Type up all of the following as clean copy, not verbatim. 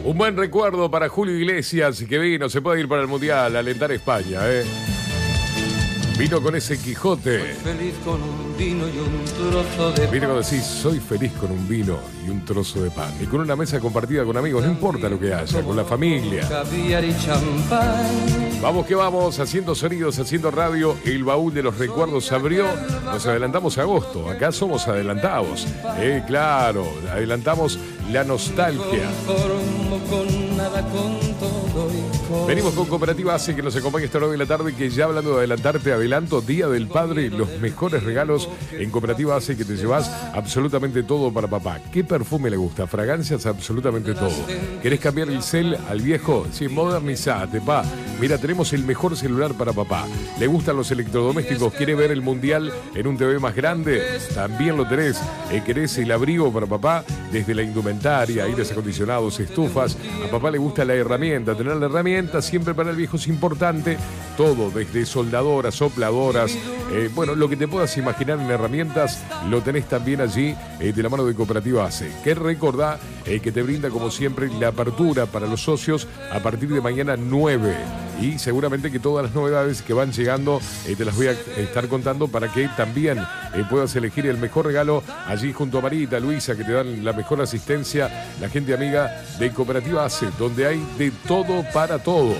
Un buen recuerdo para Julio Iglesias, que vino, se puede ir para el Mundial, a alentar a España, Vino con ese Quijote. Soy feliz con un vino y un trozo de pan. Vino cuando decís, soy feliz con un vino y un trozo de pan. Y con una mesa compartida con amigos, no importa lo que haya, con la familia. Caviar y champán. Vamos que vamos, haciendo sonidos, haciendo radio. El baúl de los recuerdos se abrió. Nos adelantamos a agosto. Acá somos adelantados. Claro, adelantamos la nostalgia. Con nada, con todo y con... Venimos con Cooperativa ACE, que nos acompaña esta hora de la tarde, que ya hablando de adelantarte, adelanto, Día del Padre, los mejores regalos en Cooperativa ACE, que te llevas absolutamente todo para papá. ¿Qué perfume le gusta? Fragancias, absolutamente todo. ¿Querés cambiar el cel al viejo? Sí, modernizate, pa. Mira, tenemos el mejor celular para papá. ¿Le gustan los electrodomésticos? ¿Quiere ver el Mundial en un TV más grande? También lo tenés. ¿Querés el abrigo para papá? Desde la indumentaria, aires acondicionados, estufas. A papá le gusta la herramienta. Tener la herramienta siempre para el viejo es importante. Todo, desde soldadoras, sopladoras. Bueno, lo que te puedas imaginar en herramientas, lo tenés también allí de la mano de Cooperativa ACE. Que recordá que te brinda, como siempre, la apertura para los socios a partir de mañana 9. Y seguramente que todas las novedades que van llegando te las voy a estar contando para que también puedas elegir el mejor regalo allí junto a Marita, Luisa, que te dan la mejor asistencia, la gente amiga de Cooperativa ACE, donde hay de todo para todos.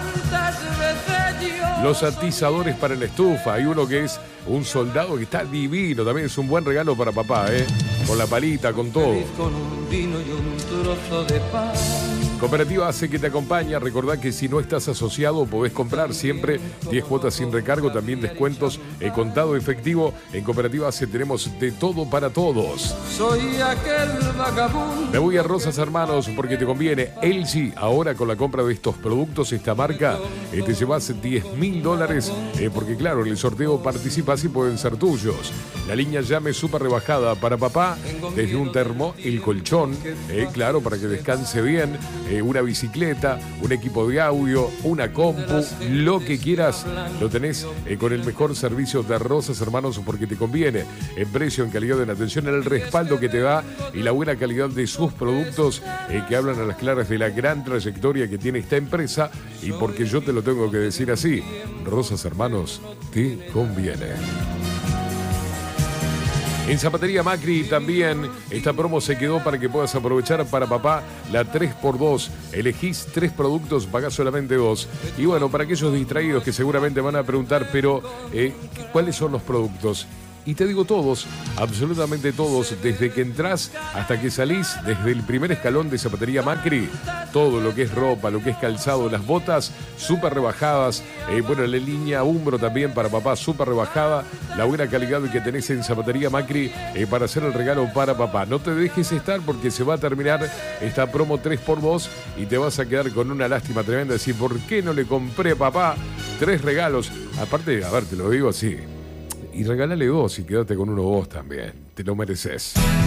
Los atizadores para la estufa. Hay uno que es un soldado que está divino. También es un buen regalo para papá, con la palita, con todo. Con un vino y un trozo de pan. Cooperativa ACE, que te acompaña. Recordá que si no estás asociado podés comprar siempre 10 cuotas sin recargo, también descuentos contado efectivo. En Cooperativa ACE tenemos de todo para todos. Soy aquel vagabundo. Me voy a Rosas Hermanos porque te conviene. LG, ahora con la compra de estos productos, esta marca, te llevas $10.000 porque claro, en el sorteo participas y pueden ser tuyos. La línea Llame súper rebajada para papá, desde un termo, el colchón, claro, para que descanse bien. Una bicicleta, un equipo de audio, una compu, lo que quieras, lo tenés con el mejor servicio de Rosas Hermanos porque te conviene. En precio, en calidad, en atención, en el respaldo que te da y la buena calidad de sus productos que hablan a las claras de la gran trayectoria que tiene esta empresa y porque yo te lo tengo que decir así, Rosas Hermanos te conviene. En Zapatería Macri también esta promo se quedó para que puedas aprovechar para papá la 3x2. Elegís 3 productos, pagás solamente 2. Y bueno, para aquellos distraídos que seguramente van a preguntar, pero ¿cuáles son los productos? Y te digo todos, absolutamente todos, desde que entrás hasta que salís, desde el primer escalón de Zapatería Macri, todo lo que es ropa, lo que es calzado, las botas, súper rebajadas, bueno, la línea Umbro también para papá, súper rebajada, la buena calidad que tenés en Zapatería Macri para hacer el regalo para papá. No te dejes estar porque se va a terminar esta promo 3x2 y te vas a quedar con una lástima tremenda, decir, ¿por qué no le compré a papá 3 regalos? Aparte, a ver, te lo digo así. Y regálale 2 y quédate con uno vos también. Te lo mereces.